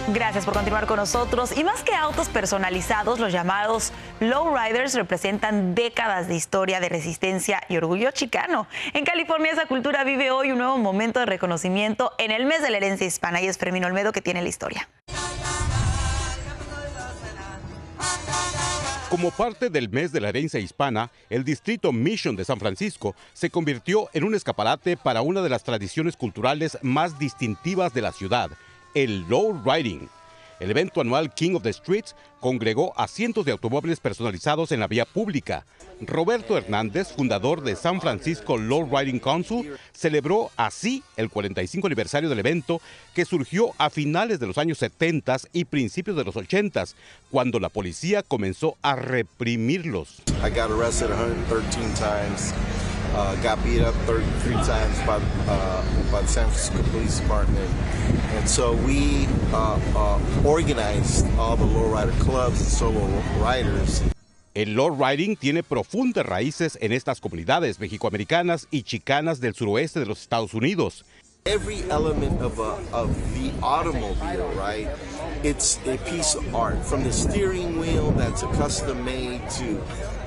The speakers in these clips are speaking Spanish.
Gracias por continuar con nosotros. Y más que autos personalizados, los llamados lowriders representan décadas de historia de resistencia y orgullo chicano. En California, esa cultura vive hoy un nuevo momento de reconocimiento en el mes de la herencia hispana. Y es Fermín Olmedo que tiene la historia. Como parte del mes de la herencia hispana, el distrito Mission de San Francisco se convirtió en un escaparate para una de las tradiciones culturales más distintivas de la ciudad, el lowriding. El evento anual King of the Streets congregó a cientos de automóviles personalizados en la vía pública. Roberto Hernández, fundador de San Francisco Lowriding Council, celebró así el 45 aniversario del evento, que surgió a finales de los años 70 y principios de los 80, cuando la policía comenzó a reprimirlos. I got arrested 113 times. Got beat up 33 times by the San Francisco Police Department. And so we organized all the lowrider clubs and solo riders. El lowriding tiene profundas raíces en estas comunidades mexicoamericanas y chicanas del suroeste de los Estados Unidos. Every element of the automobile, right? It's a piece of art. From the steering wheel that's a custom made to,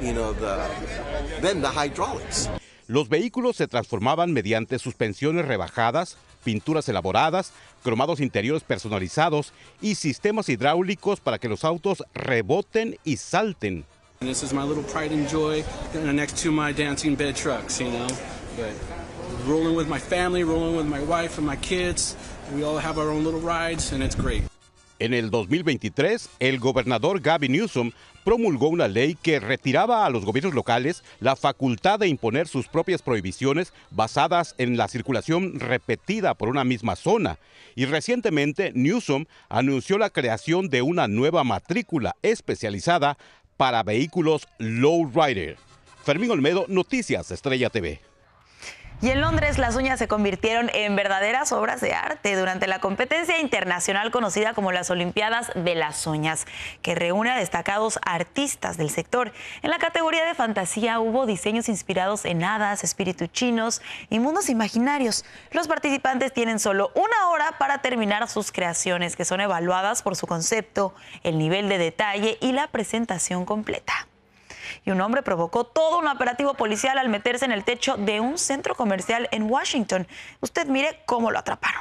then the hydraulics. Los vehículos se transformaban mediante suspensiones rebajadas, pinturas elaboradas, cromados interiores personalizados y sistemas hidráulicos para que los autos reboten y salten. This is my little pride and joy next to my dancing bed trucks, But rolling with my family, rolling with my wife and my kids. We all have our own little rides and it's great. En el 2023, el gobernador Gavin Newsom promulgó una ley que retiraba a los gobiernos locales la facultad de imponer sus propias prohibiciones basadas en la circulación repetida por una misma zona. Y recientemente, Newsom anunció la creación de una nueva matrícula especializada para vehículos lowrider. Fermín Olmedo, Noticias Estrella TV. Y en Londres las uñas se convirtieron en verdaderas obras de arte durante la competencia internacional conocida como las Olimpiadas de las Uñas, que reúne a destacados artistas del sector. En la categoría de fantasía hubo diseños inspirados en hadas, espíritus chinos y mundos imaginarios. Los participantes tienen solo una hora para terminar sus creaciones, que son evaluadas por su concepto, el nivel de detalle y la presentación completa. Y un hombre provocó todo un operativo policial al meterse en el techo de un centro comercial en Washington. Usted mire cómo lo atraparon.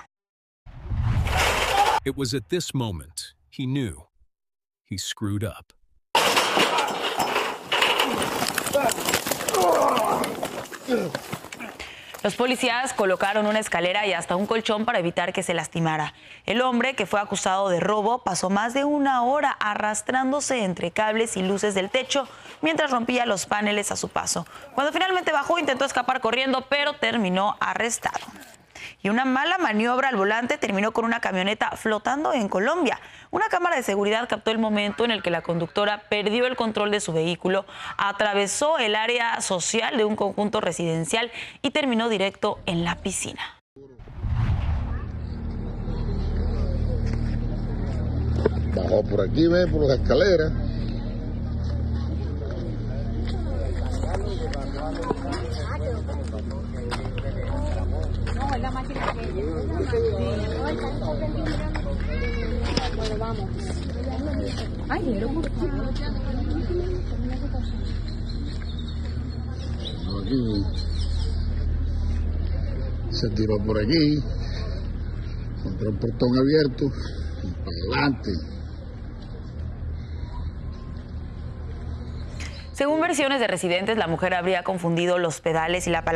It was at this moment he knew he screwed up. Los policías colocaron una escalera y hasta un colchón para evitar que se lastimara. El hombre, que fue acusado de robo, pasó más de una hora arrastrándose entre cables y luces del techo mientras rompía los paneles a su paso. Cuando finalmente bajó, intentó escapar corriendo, pero terminó arrestado. Y una mala maniobra al volante terminó con una camioneta flotando en Colombia. Una cámara de seguridad captó el momento en el que la conductora perdió el control de su vehículo, atravesó el área social de un conjunto residencial y terminó directo en la piscina. Bajó por aquí, ve, por las escaleras. No, es la máquina que bueno, vamos. Ay, aquí. Se tiró por aquí. Encontró el portón abierto. Y para adelante. Según versiones de residentes, la mujer habría confundido los pedales y la palanca